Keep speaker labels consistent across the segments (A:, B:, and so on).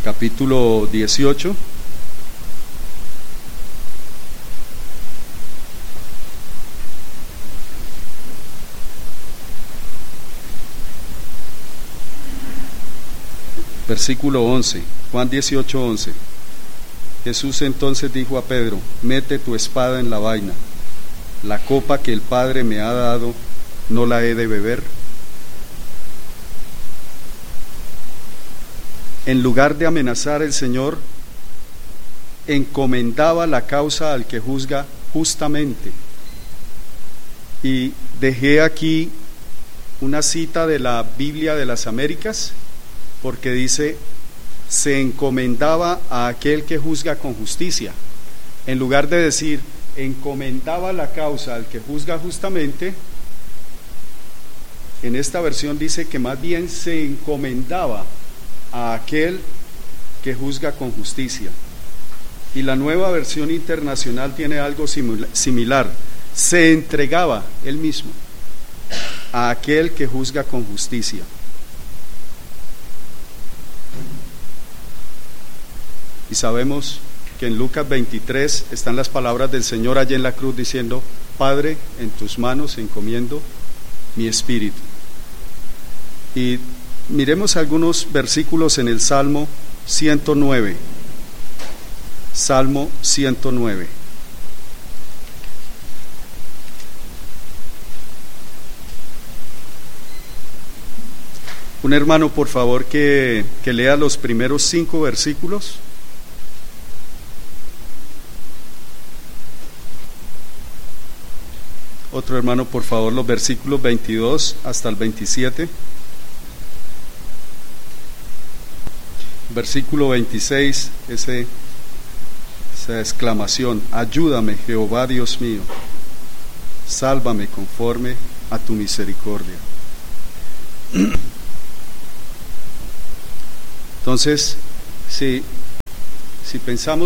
A: capítulo 18. Versículo 11, Juan 18, 11. Jesús entonces dijo a Pedro: mete tu espada en la vaina. La copa que el Padre me ha dado, ¿no la he de beber? En lugar de amenazar, el Señor encomendaba la causa al que juzga justamente. Y dejé aquí una cita de la Biblia de las Américas, porque dice: se encomendaba a aquel que juzga con justicia. En lugar de decir encomendaba la causa al que juzga justamente, en esta versión dice que más bien se encomendaba a aquel que juzga con justicia. Y la Nueva Versión Internacional tiene algo similar: se entregaba él mismo a aquel que juzga con justicia. Y sabemos que en Lucas 23 están las palabras del Señor allí en la cruz diciendo: Padre, en tus manos encomiendo mi espíritu. Y miremos algunos versículos en el Salmo 109. Salmo 109. Un hermano, por favor, que lea los primeros 5 versículos. Otro hermano, por favor, los versículos 22 hasta el 27. Versículo 26, esa exclamación: ayúdame, Jehová Dios mío, sálvame conforme a tu misericordia. Entonces, si pensamos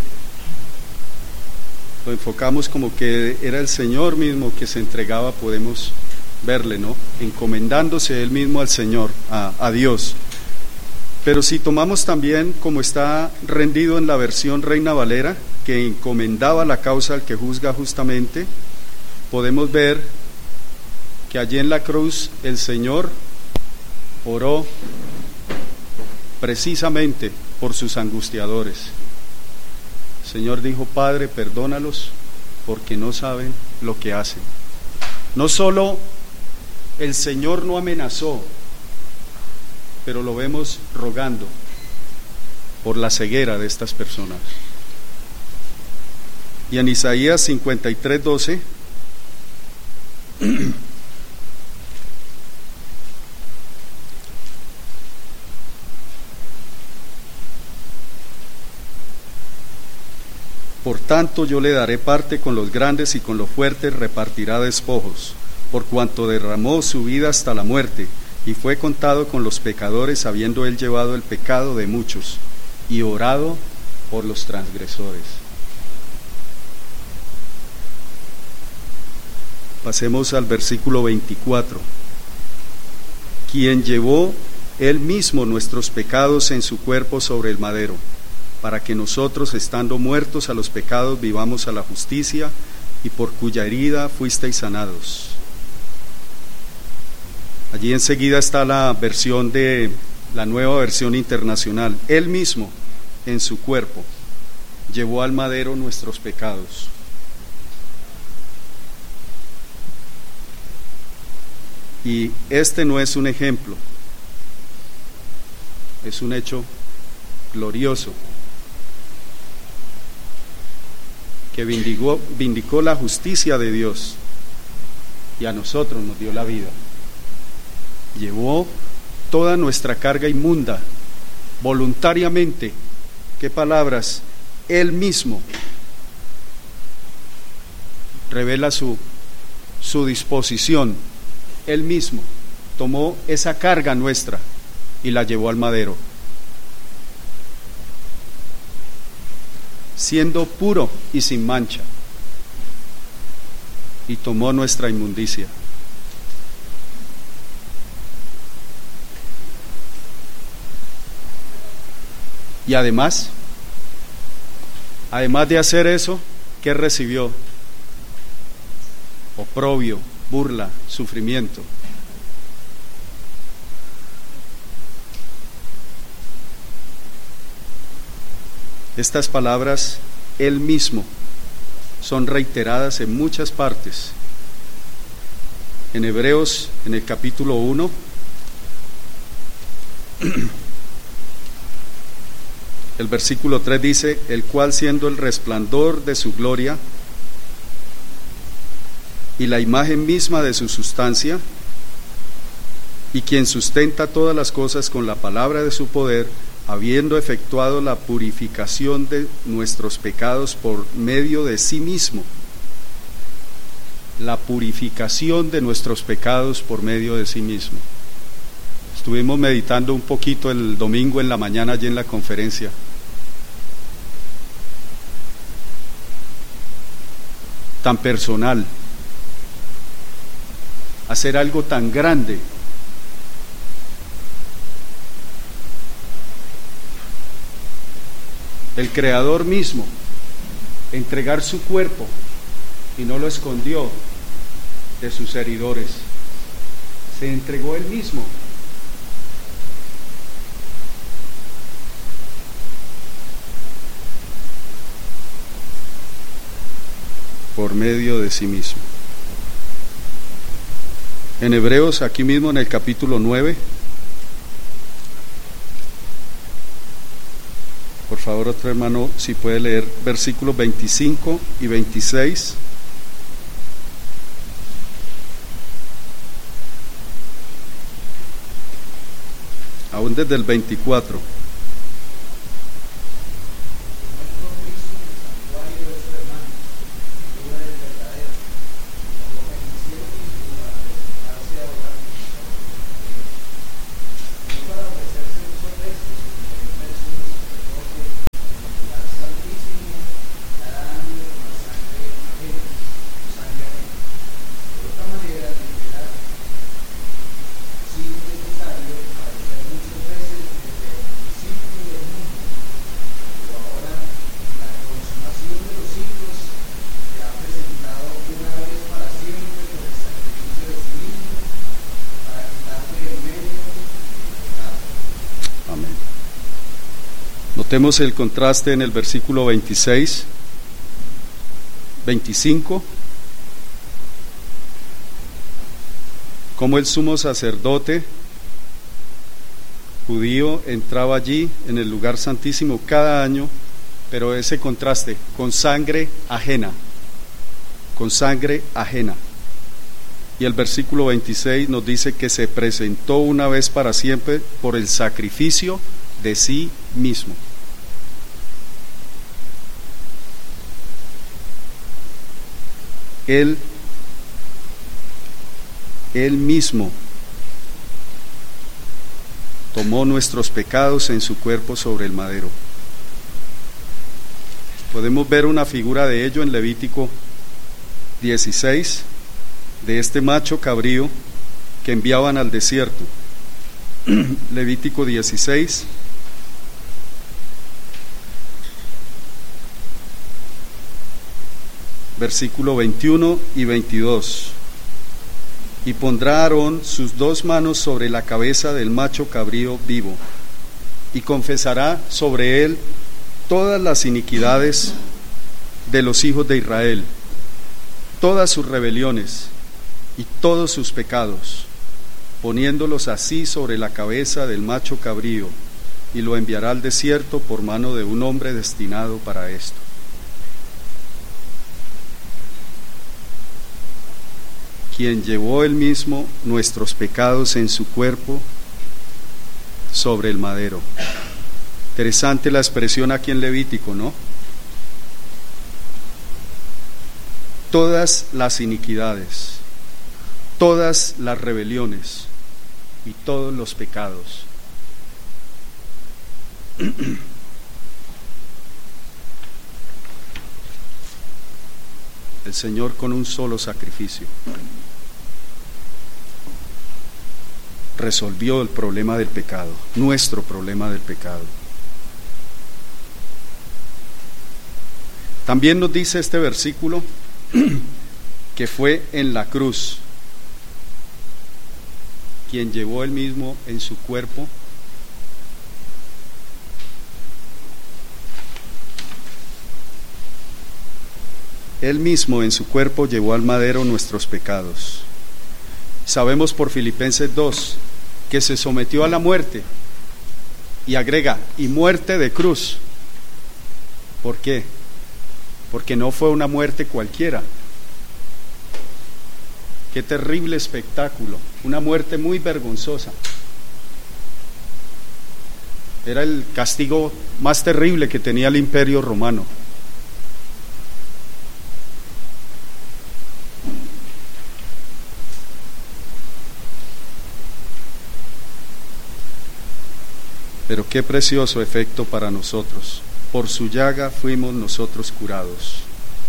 A: lo enfocamos como que era el Señor mismo que se entregaba, podemos verle, ¿no? Encomendándose él mismo al Señor, a Dios. Pero si tomamos también como está rendido en la versión Reina Valera, que encomendaba la causa al que juzga justamente, podemos ver que allí en la cruz el Señor oró precisamente por sus angustiadores. El Señor dijo: Padre, perdónalos porque no saben lo que hacen. No solo el Señor no amenazó, pero lo vemos rogando por la ceguera de estas personas. Y en Isaías 53:12 por tanto yo le daré parte con los grandes y con los fuertes repartirá despojos, por cuanto derramó su vida hasta la muerte, y fue contado con los pecadores, habiendo él llevado el pecado de muchos y orado por los transgresores. Pasemos al versículo 24. Quien llevó él mismo nuestros pecados en su cuerpo sobre el madero, para que nosotros, estando muertos a los pecados, vivamos a la justicia, y por cuya herida fuisteis sanados. Allí enseguida está la versión de la Nueva Versión Internacional. Él mismo en su cuerpo llevó al madero nuestros pecados. Y este no es un ejemplo, es un hecho glorioso que vindicó la justicia de Dios y a nosotros nos dio la vida. Llevó toda nuestra carga inmunda voluntariamente. ¿Qué palabras? Él mismo revela su disposición. Él mismo tomó esa carga nuestra y la llevó al madero, siendo puro y sin mancha, y tomó nuestra inmundicia. Y además de hacer eso, ¿qué recibió? Oprobio, burla, sufrimiento. Estas palabras, él mismo, son reiteradas en muchas partes. En Hebreos, en el capítulo 1, el versículo 3 dice: el cual, siendo el resplandor de su gloria y la imagen misma de su sustancia, y quien sustenta todas las cosas con la palabra de su poder, habiendo efectuado la purificación de nuestros pecados por medio de sí mismo. La purificación de nuestros pecados por medio de sí mismo. Estuvimos meditando un poquito el domingo en la mañana allí en la conferencia. Tan personal. Hacer algo tan grande. El Creador mismo, entregar su cuerpo, y no lo escondió de sus heridores, se entregó él mismo. Por medio de sí mismo. En Hebreos, aquí mismo en el capítulo 9, por favor, otro hermano, si puede leer versículos 25 y 26. Aún desde el 24. Notemos el contraste en el versículo 26, 25, como el sumo sacerdote judío entraba allí en el lugar santísimo cada año, pero ese contraste, con sangre ajena, con sangre ajena. Y el versículo 26 nos dice que se presentó una vez para siempre por el sacrificio de sí mismo. Él mismo tomó nuestros pecados en su cuerpo sobre el madero. Podemos ver una figura de ello en Levítico 16, de este macho cabrío que enviaban al desierto. Levítico 16, versículo 21 y 22. Y pondrá Aarón sus dos manos sobre la cabeza del macho cabrío vivo, y confesará sobre él todas las iniquidades de los hijos de Israel, todas sus rebeliones y todos sus pecados, poniéndolos así sobre la cabeza del macho cabrío, y lo enviará al desierto por mano de un hombre destinado para esto. Quien llevó él mismo nuestros pecados en su cuerpo sobre el madero. Interesante la expresión aquí en Levítico, ¿no? Todas las iniquidades, todas las rebeliones y todos los pecados. El Señor con un solo sacrificio resolvió el problema del pecado, nuestro problema del pecado. También nos dice este versículo que fue en la cruz quien llevó él mismo en su cuerpo él mismo en su cuerpo llevó al madero nuestros pecados. Sabemos por Filipenses 2 que se sometió a la muerte, y agrega, y muerte de cruz. ¿Por qué? Porque no fue una muerte cualquiera. Qué terrible espectáculo, una muerte muy vergonzosa. Era el castigo más terrible que tenía el Imperio Romano. Pero qué precioso efecto para nosotros. Por su llaga fuimos nosotros curados.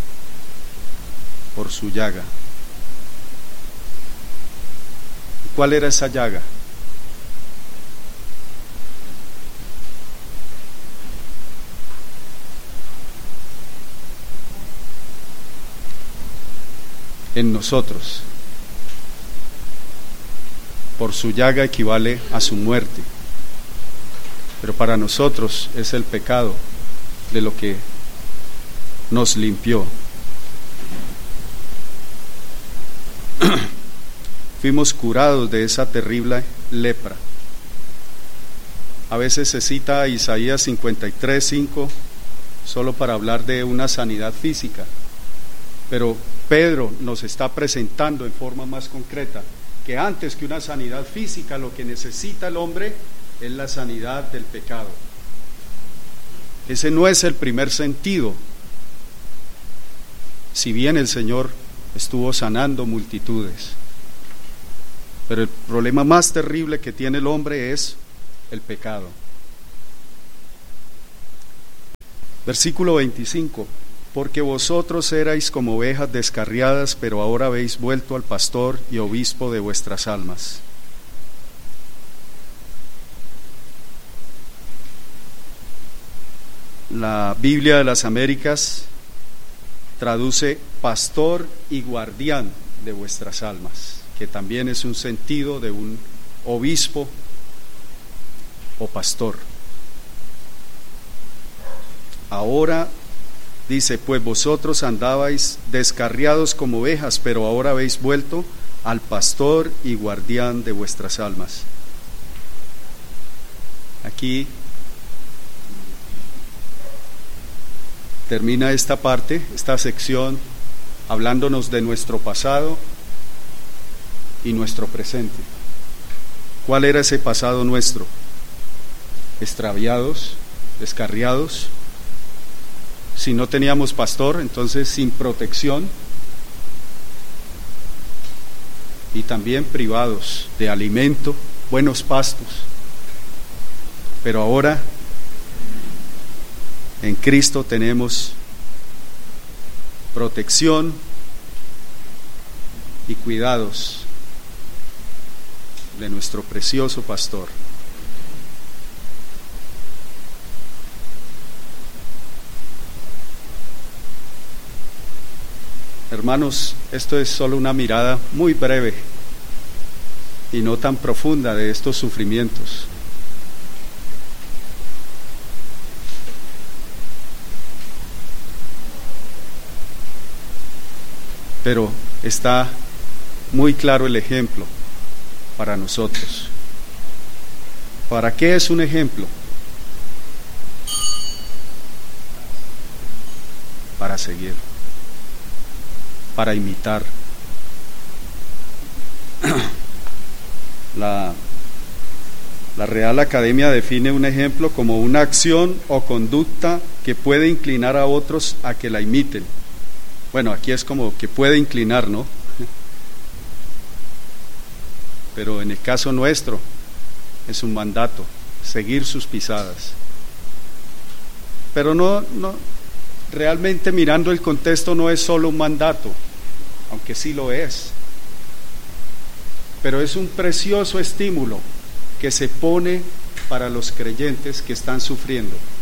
A: Por su llaga. ¿Cuál era esa llaga? En nosotros. Por su llaga equivale a su muerte. Pero para nosotros es el pecado de lo que nos limpió. Fuimos curados de esa terrible lepra. A veces se cita Isaías 53:5 solo para hablar de una sanidad física, pero Pedro nos está presentando en forma más concreta que antes que una sanidad física, lo que necesita el hombre es la sanidad del pecado. Ese no es el primer sentido. Si bien el Señor estuvo sanando multitudes, pero el problema más terrible que tiene el hombre es el pecado. Versículo 25: porque vosotros erais como ovejas descarriadas, pero ahora habéis vuelto al pastor y obispo de vuestras almas. La Biblia de las Américas traduce pastor y guardián de vuestras almas, que también es un sentido de un obispo o pastor. Ahora dice, pues vosotros andabais descarriados como ovejas, pero ahora habéis vuelto al pastor y guardián de vuestras almas. Aquí termina esta parte, esta sección, hablándonos de nuestro pasado y nuestro presente. ¿Cuál era ese pasado nuestro? Extraviados, descarriados. Si no teníamos pastor, entonces sin protección, y también privados de alimento, buenos pastos. Pero ahora en Cristo tenemos protección y cuidados de nuestro precioso pastor. Hermanos, esto es solo una mirada muy breve y no tan profunda de estos sufrimientos. Pero está muy claro el ejemplo para nosotros. ¿Para qué es un ejemplo? Para seguir, para imitar. La Real Academia define un ejemplo como una acción o conducta que puede inclinar a otros a que la imiten. Bueno, aquí es como que puede inclinar, ¿no? Pero en el caso nuestro es un mandato, seguir sus pisadas. Pero no, realmente mirando el contexto no es solo un mandato, aunque sí lo es. Pero es un precioso estímulo que se pone para los creyentes que están sufriendo.